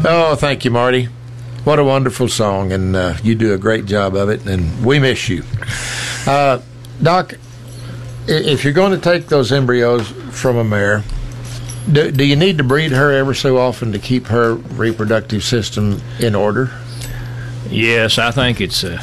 Oh, thank you, Marty. What a wonderful song, and you do a great job of it, and we miss you. Doc, if you're going to take those embryos from a mare, do you need to breed her ever so often to keep her reproductive system in order? Yes, I think it's a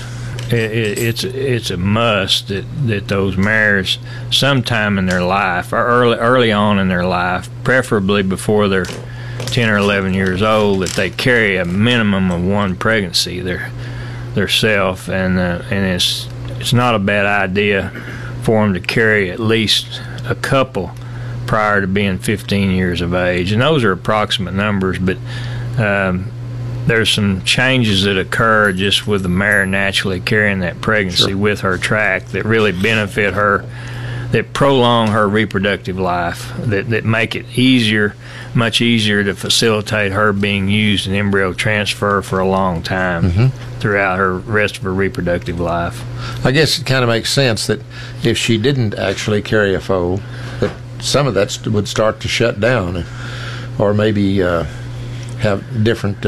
must that those mares sometime in their life, or early on in their life, preferably before they're 10 or 11 years old, that they carry a minimum of one pregnancy their self, and it's not a bad idea for them to carry at least a couple prior to being 15 years of age. And those are approximate numbers, but there's some changes that occur just with the mare naturally carrying that pregnancy with her track that really benefit her, that prolong her reproductive life, that make it much easier to facilitate her being used in embryo transfer for a long time throughout her rest of her reproductive life. I guess it kind of makes sense that if she didn't actually carry a foal, that some of that would start to shut down, or maybe have different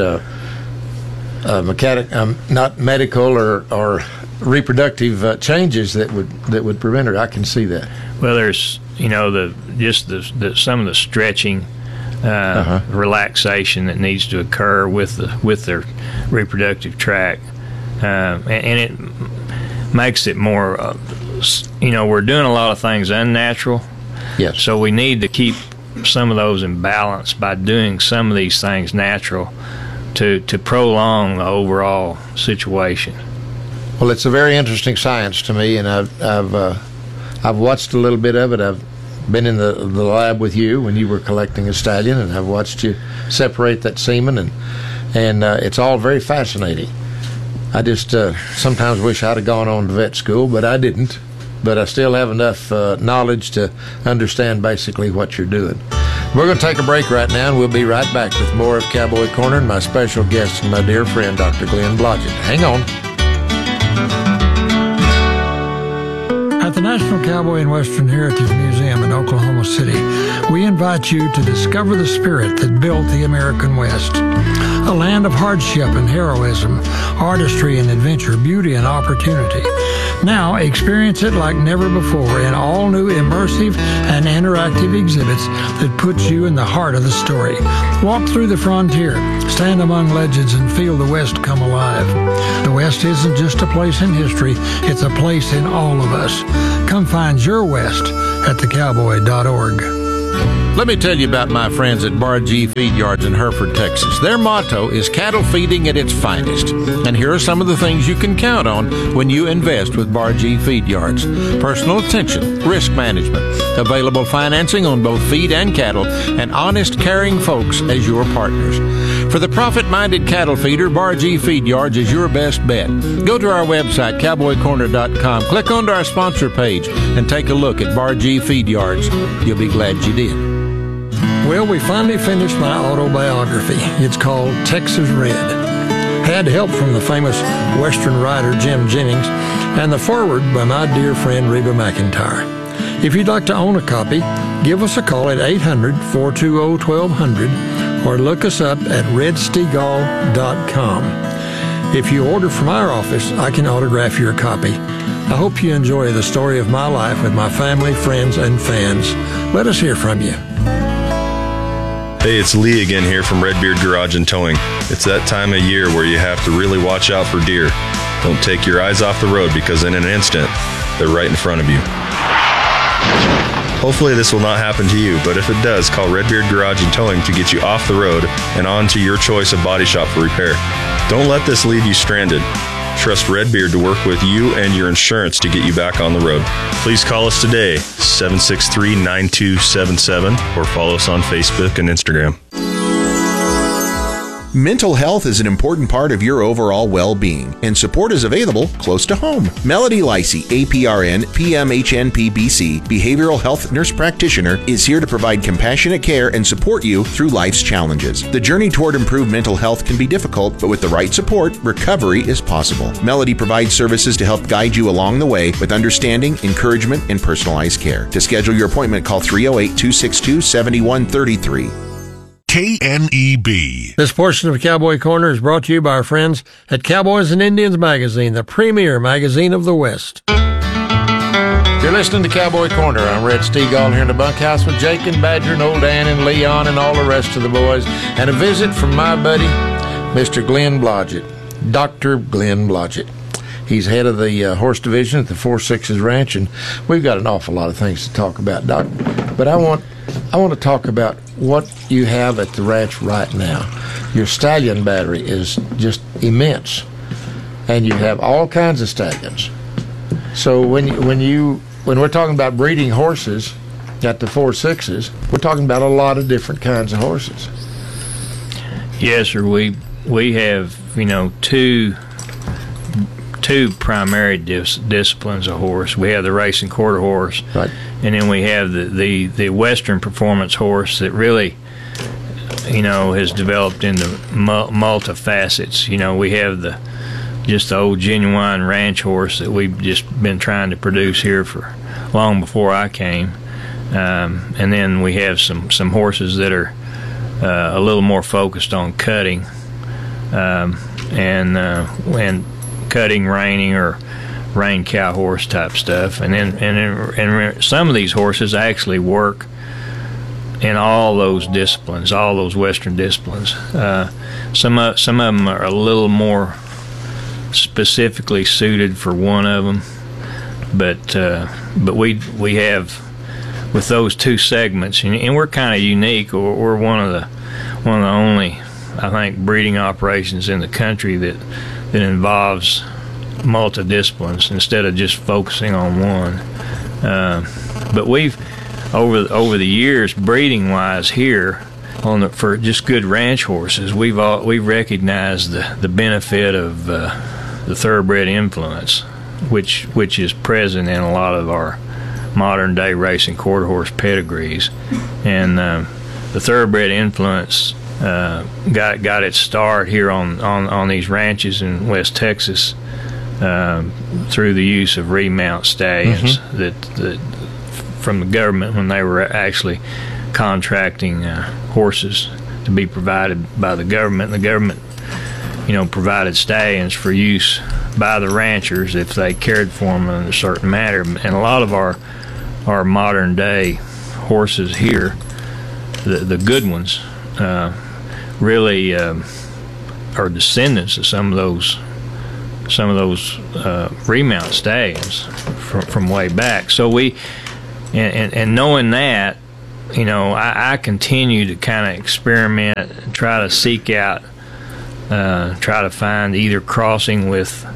not medical or reproductive changes that would prevent her. I can see that. Well, there's some of the stretching, relaxation that needs to occur with their reproductive tract, and it makes it more. We're doing a lot of things unnatural. Yes. So we need to keep some of those in balance by doing some of these things natural to prolong the overall situation. Well, it's a very interesting science to me, and I've watched a little bit of it. I've been in the lab with you when you were collecting a stallion, and I've watched you separate that semen, and it's all very fascinating. I just sometimes wish I'd have gone on to vet school, but I didn't. But I still have enough knowledge to understand basically what you're doing. We're going to take a break right now, and we'll be right back with more of Cowboy Corner and my special guest, my dear friend, Dr. Glenn Blodgett. Hang on. At the National Cowboy and Western Heritage Museum in Oklahoma City, we invite you to discover the spirit that built the American West. A land of hardship and heroism, artistry and adventure, beauty and opportunity. Now experience it like never before in all new immersive and interactive exhibits that put you in the heart of the story. Walk through the frontier, stand among legends, and feel the West come alive. The West isn't just a place in history, it's a place in all of us. Come find your West at thecowboy.org. Let me tell you about my friends at Bar G Feed Yards in Hereford, Texas. Their motto is cattle feeding at its finest. And here are some of the things you can count on when you invest with Bar G Feed Yards. Personal attention, risk management, available financing on both feed and cattle, and honest, caring folks as your partners. For the profit-minded cattle feeder, Bar G Feed Yards is your best bet. Go to our website, cowboycorner.com, click onto our sponsor page, and take a look at Bar G Feed Yards. You'll be glad you did. Well, we finally finished my autobiography. It's called Texas Red. Had help from the famous Western writer Jim Jennings and the foreword by my dear friend Reba McEntire. If you'd like to own a copy, give us a call at 800-420-1200 or look us up at redstegall.com. If you order from our office, I can autograph your copy. I hope you enjoy the story of my life with my family, friends, and fans. Let us hear from you. Hey, it's Lee again here from Redbeard Garage and Towing. It's that time of year where you have to really watch out for deer. Don't take your eyes off the road because in an instant, they're right in front of you. Hopefully this will not happen to you, but if it does, call Redbeard Garage and Towing to get you off the road and on to your choice of body shop for repair. Don't let this leave you stranded. Trust Redbeard to work with you and your insurance to get you back on the road. Please call us today, 763-9277, or follow us on Facebook and Instagram. Mental health is an important part of your overall well-being, and support is available close to home. Melody Licey, APRN, PMHNP-BC, Behavioral Health Nurse Practitioner, is here to provide compassionate care and support you through life's challenges. The journey toward improved mental health can be difficult, but with the right support, recovery is possible. Melody provides services to help guide you along the way with understanding, encouragement, and personalized care. To schedule your appointment, call 308-262-7133. KNEB. This portion of Cowboy Corner is brought to you by our friends at Cowboys and Indians Magazine, the premier magazine of the West. You're listening to Cowboy Corner. I'm Red Steagall here in the bunkhouse with Jake and Badger and Old Dan and Leon and all the rest of the boys. And a visit from my buddy, Mr. Glenn Blodgett, Dr. Glenn Blodgett. He's head of the horse division at the 4-6s Ranch, and we've got an awful lot of things to talk about, Doc. But I want to talk about what you have at the ranch right now. Your stallion battery is just immense, and you have all kinds of stallions. So when we're talking about breeding horses at the 4-6s, we're talking about a lot of different kinds of horses. Yes, sir. We have two primary disciplines of horse. We have the racing quarter horse, right, and then we have the Western performance horse that really has developed into multifacets. We have just the old genuine ranch horse that we've just been trying to produce here for long before I came, and then we have some horses that are a little more focused on cutting, and cutting, reining, or rein cow horse type stuff, and some of these horses actually work in all those disciplines, all those Western disciplines. Some of them are a little more specifically suited for one of them, but we have with those two segments, and we're kind of unique. We're one of the only, I think, breeding operations in the country that involves multidisciplines instead of just focusing on one. But we've over the years, breeding wise here for just good ranch horses, we've recognized the benefit of the thoroughbred influence, which is present in a lot of our modern day racing quarter horse pedigrees, and the thoroughbred influence got its start here on these ranches in West Texas through the use of remount stallions that from the government when they were actually contracting horses to be provided by the government. The government, provided stallions for use by the ranchers if they cared for them in a certain manner. And a lot of our modern day horses here, the good ones, really are descendants of some of those remount stallions from way back. So we, and knowing that, I continue to kind of experiment and try to seek out, try to find either crossing with.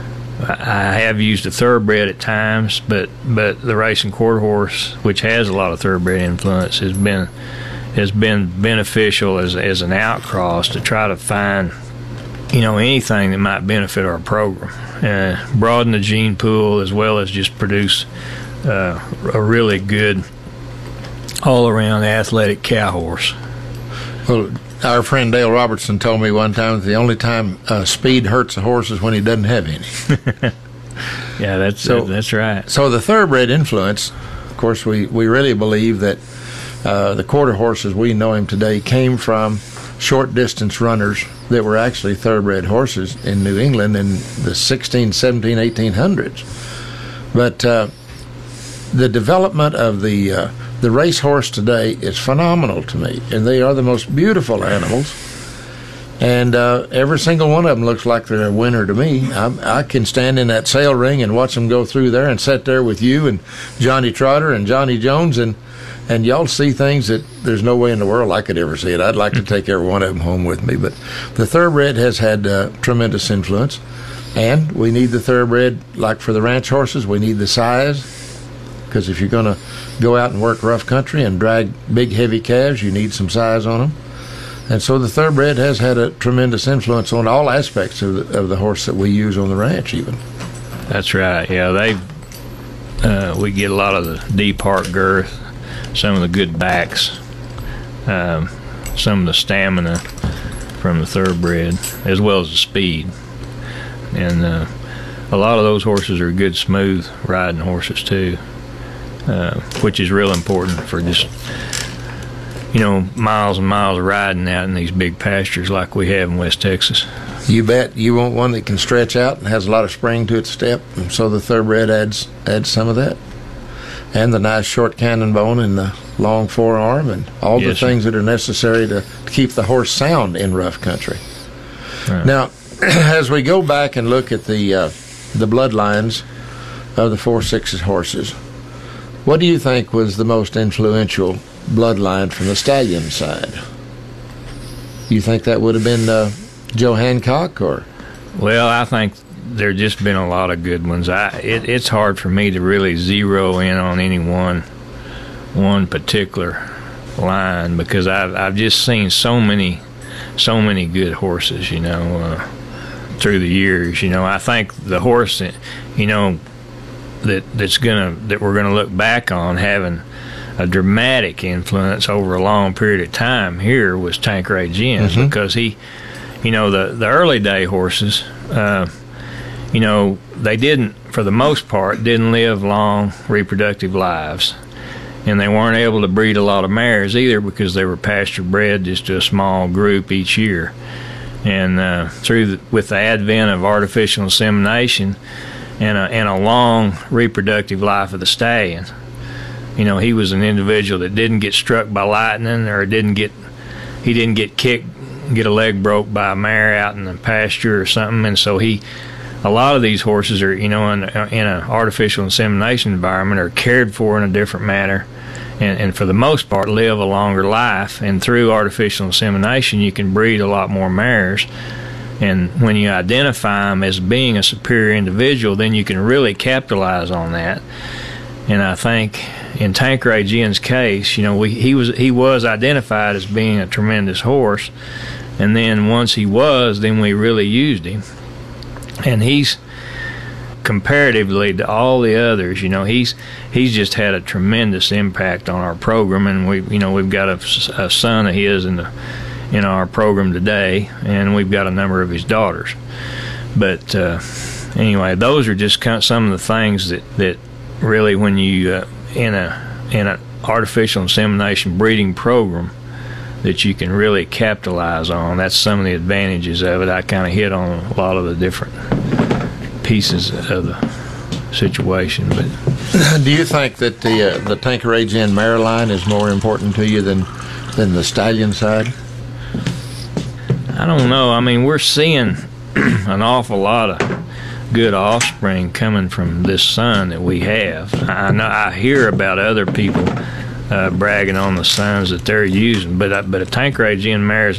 I have used a thoroughbred at times, but the racing quarter horse, which has a lot of thoroughbred influence, has been beneficial as an outcross to try to find anything that might benefit our program, broaden the gene pool, as well as just produce a really good all-around athletic cow horse. Well, our friend Dale Robertson told me one time that the only time speed hurts a horse is when he doesn't have any. Yeah, that's right. So the thoroughbred influence, of course, we really believe that the quarter horse as we know him today came from short distance runners that were actually thoroughbred horses in New England in the 16, 17, 1800s. But the development of the racehorse today is phenomenal to me, and they are the most beautiful animals. And every single one of them looks like they're a winner to me. I can stand in that sale ring and watch them go through there and sit there with you and Johnny Trotter and Johnny Jones, and y'all see things that there's no way in the world I could ever see it. I'd like to take every one of them home with me. But the thoroughbred has had tremendous influence, and we need the thoroughbred, like for the ranch horses, we need the size, because if you're going to go out and work rough country and drag big, heavy calves, you need some size on them. And so the thoroughbred has had a tremendous influence on all aspects of the horse that we use on the ranch even. That's right. Yeah, we get a lot of the deep heart girth, some of the good backs, some of the stamina from the thoroughbred, as well as the speed. And a lot of those horses are good, smooth riding horses too, which is real important for just miles and miles of riding out in these big pastures like we have in West Texas. You bet. You want one that can stretch out and has a lot of spring to its step, and so the thoroughbred adds some of that. And the nice short cannon bone and the long forearm and all the things that are necessary to keep the horse sound in rough country. Right. Now, as we go back and look at the bloodlines of the 4/6 horses, what do you think was the most influential bloodline from the stallion side? You think that would have been Joe Hancock, or? Well, I think there just been a lot of good ones. It's hard for me to really zero in on any one particular line, because I've just seen so many good horses, through the years. I think the horse that we're gonna look back on having a dramatic influence over a long period of time here was Tanqueray Jens, because he, the early day horses, they didn't, for the most part, didn't live long reproductive lives, and they weren't able to breed a lot of mares either, because they were pasture bred just to a small group each year. And with the advent of artificial insemination and a long reproductive life of the stallion, he was an individual that didn't get struck by lightning, or didn't get kicked, get a leg broke by a mare out in the pasture or something. And so a lot of these horses are, in an artificial insemination environment, are cared for in a different manner, and for the most part live a longer life. And through artificial insemination, you can breed a lot more mares. And when you identify them as being a superior individual, then you can really capitalize on that. And I think in Tanqueray Jens' case, he was identified as being a tremendous horse, and then once he was, then we really used him. And he's, comparatively to all the others, he's just had a tremendous impact on our program. And we've got a son of his in our program today, and we've got a number of his daughters. But anyway, those are just kind of some of the things that really, when you in an artificial insemination breeding program, that you can really capitalize on. That's some of the advantages of it. I kind of hit on a lot of the different pieces of the situation. But do you think that the Tanqueray Jens mare line is more important to you than the stallion side? I don't know. I mean, we're seeing an awful lot of good offspring coming from this son that we have. I hear about other people bragging on the sons that they're using, but a Tanqueray Jens mare is